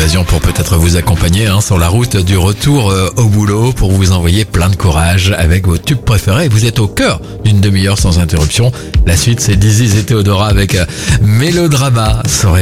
l'occasion pour peut-être vous accompagner sur la route du retour au boulot, pour vous envoyer plein de courage avec vos tubes préférés. Vous êtes au cœur d'une demi-heure sans interruption. La suite, c'est Dizzy et Théodora avec Mélodrama.